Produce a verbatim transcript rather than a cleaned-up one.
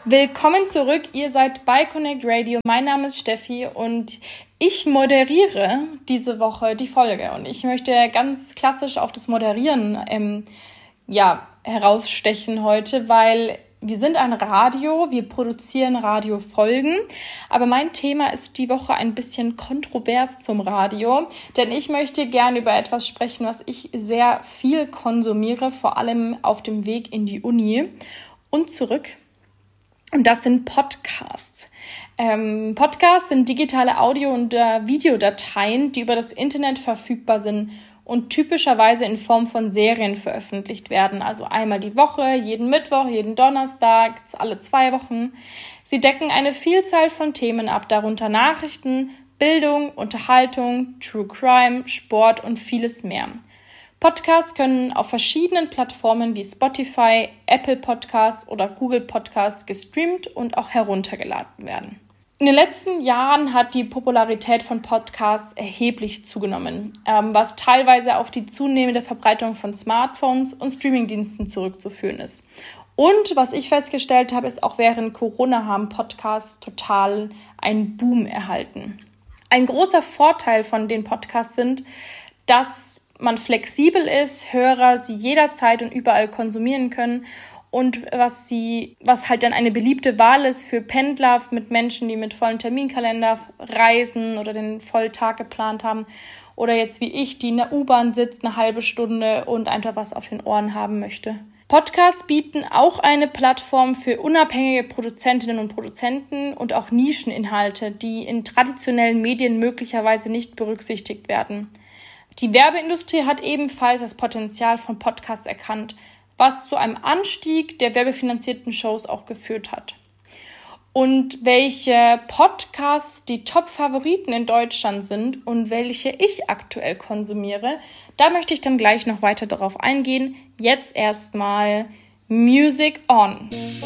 Willkommen zurück, ihr seid bei Connect Radio. Mein Name ist Steffi und ich moderiere diese Woche die Folge. Und ich möchte ganz klassisch auf das Moderieren ähm, ja, herausstechen heute, weil wir sind ein Radio, wir produzieren Radiofolgen, aber mein Thema ist die Woche ein bisschen kontrovers zum Radio, denn ich möchte gerne über etwas sprechen, was ich sehr viel konsumiere, vor allem auf dem Weg in die Uni und zurück. Und das sind Podcasts. Ähm, Podcasts sind digitale Audio- und äh, Videodateien, die über das Internet verfügbar sind und typischerweise in Form von Serien veröffentlicht werden. Also einmal die Woche, jeden Mittwoch, jeden Donnerstag, alle zwei Wochen. Sie decken eine Vielzahl von Themen ab, darunter Nachrichten, Bildung, Unterhaltung, True Crime, Sport und vieles mehr. Podcasts können auf verschiedenen Plattformen wie Spotify, Apple Podcasts oder Google Podcasts gestreamt und auch heruntergeladen werden. In den letzten Jahren hat die Popularität von Podcasts erheblich zugenommen, ähm, was teilweise auf die zunehmende Verbreitung von Smartphones und Streamingdiensten zurückzuführen ist. Und was ich festgestellt habe, ist auch während Corona haben Podcasts total einen Boom erhalten. Ein großer Vorteil von den Podcasts sind, dass man flexibel ist, Hörer sie jederzeit und überall konsumieren können und was sie, was halt dann eine beliebte Wahl ist für Pendler, mit Menschen, die mit vollen Terminkalender reisen oder den Volltag geplant haben oder jetzt wie ich, die in der U-Bahn sitzt, eine halbe Stunde und einfach was auf den Ohren haben möchte. Podcasts bieten auch eine Plattform für unabhängige Produzentinnen und Produzenten und auch Nischeninhalte, die in traditionellen Medien möglicherweise nicht berücksichtigt werden. Die Werbeindustrie hat ebenfalls das Potenzial von Podcasts erkannt, was zu einem Anstieg der werbefinanzierten Shows auch geführt hat. Und welche Podcasts die Top-Favoriten in Deutschland sind und welche ich aktuell konsumiere, da möchte ich dann gleich noch weiter darauf eingehen. Jetzt erstmal Music On.